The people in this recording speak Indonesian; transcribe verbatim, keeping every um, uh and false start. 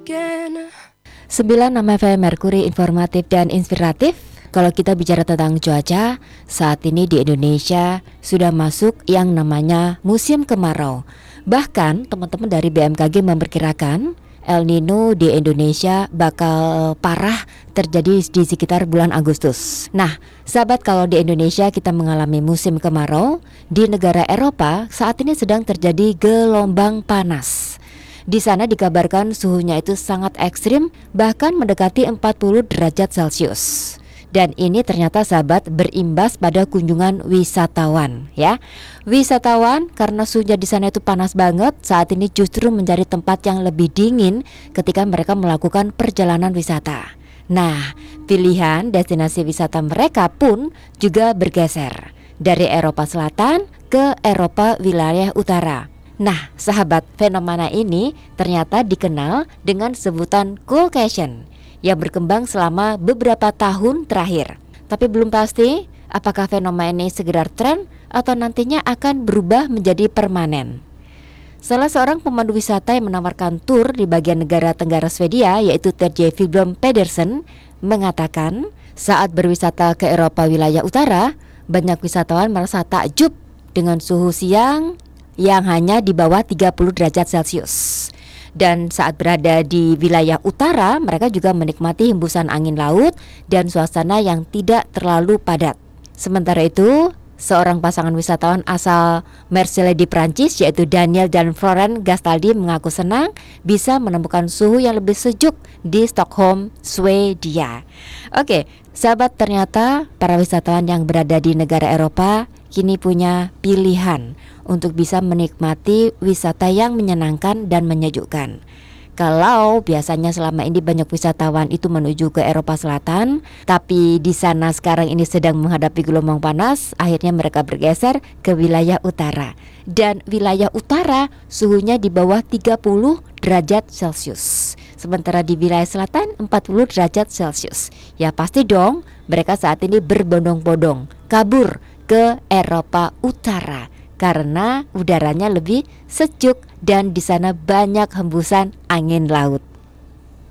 sembilan enam F M Merkuri, informatif dan inspiratif. Kalau kita bicara tentang cuaca, saat ini di Indonesia sudah masuk yang namanya musim kemarau. Bahkan teman-teman dari B M K G memperkirakan El Nino di Indonesia bakal parah terjadi di sekitar bulan Agustus. Nah, sahabat, kalau di Indonesia kita mengalami musim kemarau, di negara Eropa saat ini sedang terjadi gelombang panas. Di sana dikabarkan suhunya itu sangat ekstrim, bahkan mendekati empat puluh derajat Celcius. Dan ini ternyata, sahabat, berimbas pada kunjungan wisatawan ya. Wisatawan karena suhunya di sana itu panas banget, saat ini justru mencari tempat yang lebih dingin ketika mereka melakukan perjalanan wisata. Nah, pilihan destinasi wisata mereka pun juga bergeser dari Eropa Selatan ke Eropa wilayah utara. Nah, sahabat, fenomena ini ternyata dikenal dengan sebutan coolcation yang berkembang selama beberapa tahun terakhir. Tapi belum pasti apakah fenomena ini sekedar tren atau nantinya akan berubah menjadi permanen. Salah seorang pemandu wisata yang menawarkan tur di bagian negara Tenggara Swedia, yaitu Terje Wiblom Pedersen, mengatakan saat berwisata ke Eropa wilayah utara, banyak wisatawan merasa takjub dengan suhu siang yang hanya di bawah tiga puluh derajat Celcius. Dan saat berada di wilayah utara, mereka juga menikmati hembusan angin laut dan suasana yang tidak terlalu padat. Sementara itu, seorang pasangan wisatawan asal Marseille di Prancis, yaitu Daniel dan Florent Gastaldi, mengaku senang bisa menemukan suhu yang lebih sejuk di Stockholm, Swedia. Oke, sahabat, ternyata para wisatawan yang berada di negara Eropa kini punya pilihan untuk bisa menikmati wisata yang menyenangkan dan menyejukkan. Kalau biasanya selama ini banyak wisatawan itu menuju ke Eropa Selatan, tapi di sana sekarang ini sedang menghadapi gelombang panas, akhirnya mereka bergeser ke wilayah utara. Dan wilayah utara suhunya di bawah tiga puluh derajat Celcius. Sementara di wilayah selatan empat puluh derajat Celcius. Ya pasti dong, mereka saat ini berbondong-bondong kabur ke Eropa Utara karena udaranya lebih sejuk dan di sana banyak hembusan angin laut.